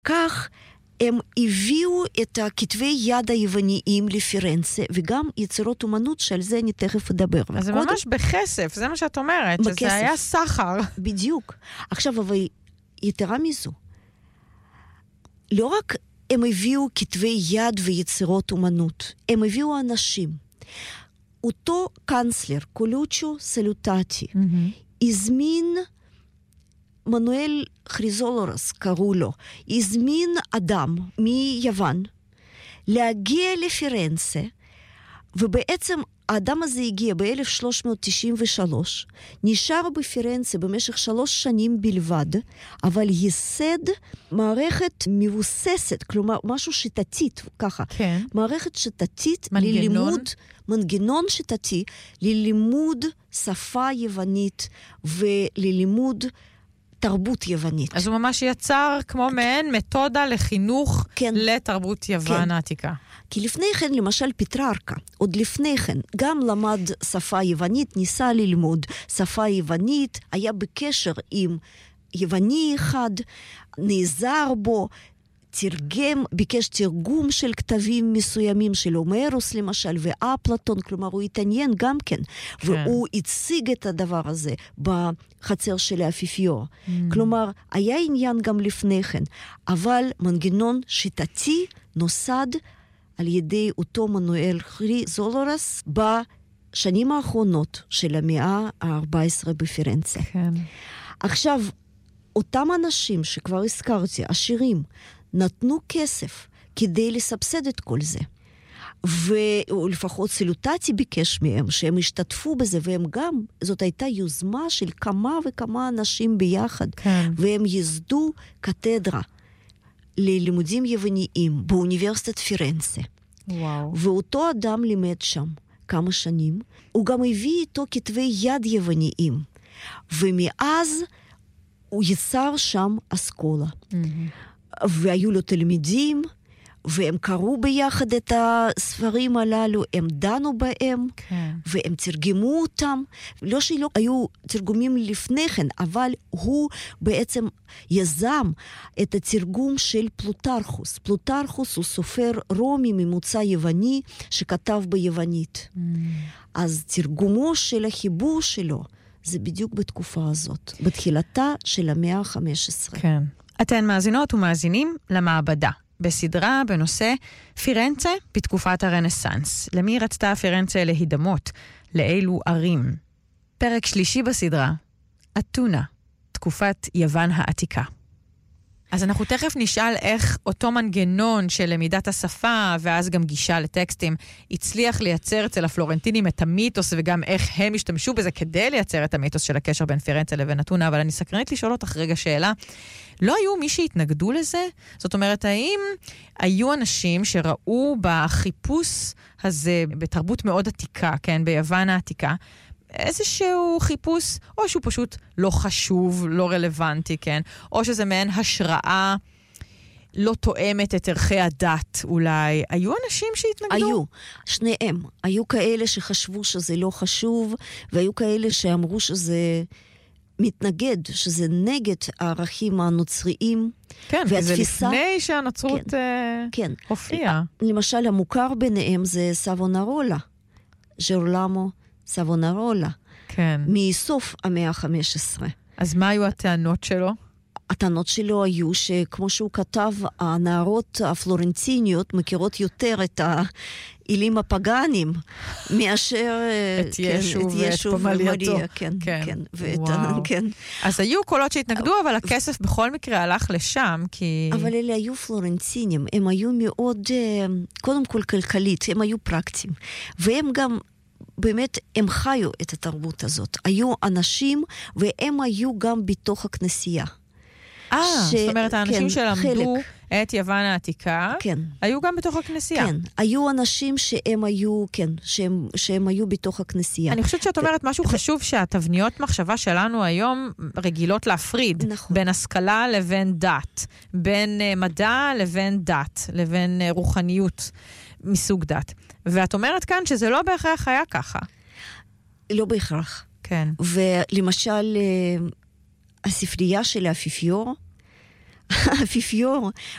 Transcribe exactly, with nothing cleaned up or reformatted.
כך הם הביאו את הכתבי יד היווניים לפירנצה, וגם יצירות אומנות שעל זה אני תכף אדבר. אז זה ממש בכסף, זה מה שאת אומרת, בכסף. שזה היה סחר. בדיוק. עכשיו, אבל יתרה מזו, לא רק הם הביאו כתבי יד ויצירות אומנות, הם הביאו אנשים. אותו קאנצלר, קולוצ'ו סלוטטי, mm-hmm. הזמין מנואל כריזולורס, קראו לו, הזמין אדם מיוון להגיע לפירנצה, ובעצם האדם הזה הגיע ב-אלף שלוש מאות תשעים ושלוש, נשאר בפירנצה במשך שלוש שנים בלבד, אבל ייסד מערכת מבוססת, כלומר משהו שיטתית, ככה, כן. מערכת שיטתית מנגנון. ללימוד, מנגנון שיטתי, ללימוד שפה יוונית וללימוד תרבות יוונית. אז הוא ממש יצר כמו מעין מתודה לחינוך כן. לתרבות יוון כן. העתיקה. כי לפני כן, למשל פטררקה, עוד לפני כן, גם למד שפה יוונית, ניסה ללמוד שפה יוונית, היה בקשר עם יווני אחד, נעזר בו, תרגם, ביקש תרגום של כתבים מסוימים של הומרוס למשל, ואפלטון, כלומר הוא התעניין גם כן, כן. והוא הציג את הדבר הזה בחצר של האפיפיור. Mm. כלומר, היה עניין גם לפני כן, אבל מנגנון שיטתי נוסד על ידי אותו מנואל כריזולורס בשנים האחרונות של המאה ה-ארבע עשרה בפירנצה. כן. עכשיו, אותם אנשים שכבר הזכרתי, עשירים, נתנו כסף כדי לסבסד את כל זה. ולפחות סלוטטי ביקש מהם שהם השתתפו בזה, והם גם, זאת הייתה יוזמה של כמה וכמה אנשים ביחד, כן. והם ייסדו קתדרה ללימודים יווניים באוניברסיטת פירנצה. וואו. ואותו אדם לימד שם כמה שנים, הוא גם הביא איתו כתבי יד יווניים, ומאז הוא יצר שם אסכולה. Mm-hmm. והיו לו תלמידים, והם קראו ביחד את הספרים הללו, הם דנו בהם, כן. והם תרגמו אותם. לא שלא היו תרגומים לפני כן, אבל הוא בעצם יזם את התרגום של פלוטרכוס. פלוטרכוס הוא סופר רומי ממוצא יווני, שכתב ביוונית. Mm. אז תרגומו של החיבור שלו, זה בדיוק בתקופה הזאת, בתחילתה של המאה ה-חמש עשרה. כן. אתן מאזינות ומאזינים למעבדה, בסדרה בנושא פירנצה בתקופת הרנסנס. למי רצתה פירנצה להידמות? לאילו ערים? פרק שלישי בסדרה, אתונה, תקופת יוון העתיקה. אז אנחנו תכף נשאל איך אותו מנגנון של למידת השפה, ואז גם גישה לטקסטים, הצליח לייצר אצל הפלורנטינים את המיתוס, וגם איך הם השתמשו בזה כדי לייצר את המיתוס של הקשר בין פירנצה לבין אתונה. אבל אני סקרנית לשאול אותך רגע שאלה, לא היו מי שהתנגדו לזה? זאת אומרת, האם היו אנשים שראו בחיפוש הזה, בתרבות מאוד עתיקה, כן, ביוון העתיקה, איזשהו חיפוש, או שהוא פשוט לא חשוב, לא רלוונטי, כן? או שזה מעין השראה לא תואמת את ערכי הדת, אולי. היו אנשים שהתנגדו? היו, שניהם. היו כאלה שחשבו שזה לא חשוב, והיו כאלה שאמרו שזה מתנגד, שזה נגד הערכים הנוצריים. כן, כי זה לפני שהנצרות כן, uh, כן. הופיעה. למשל, המוכר ביניהם זה סבונרולה, ג'רולמו סבונרולה, כן. מסוף המאה ה-חמש עשרה. אז מה היו הטענות שלו? הטענות שלו היו שכמו שהוא כתב, הנערות הפלורנטיניות מכירות יותר את האלים הפגנים, מאשר את ישו ואת פמלייתו. כן, כן. כן. ואת, כן. אז היו קולות שהתנגדו, אבל הכסף בכל מקרה הלך לשם, כי... אבל אלה היו פלורנטינים, הם היו מאוד, קודם כל כלכלית, הם היו פרקטיים, והם גם... באמת, הם חיו את התרבות הזאת. היו אנשים, והם היו גם בתוך הכנסייה. אה, ש... זאת אומרת, האנשים כן, שלמדו חלק. את יוון העתיקה, כן. היו גם בתוך הכנסייה. כן, היו אנשים שהם היו, כן, שהם, שהם היו בתוך הכנסייה. אני חושבת שאת אומרת משהו חשוב, שהתבניות מחשבה שלנו היום רגילות להפריד, נכון. בין השכלה לבין דת, בין מדע לבין דת, לבין רוחניות מסוג דת. ואת אומרת כאן שזה לא בהכרח היה ככה. לא בהכרח. כן. ולמשל, הספרייה של האפיפיור האפיפיור,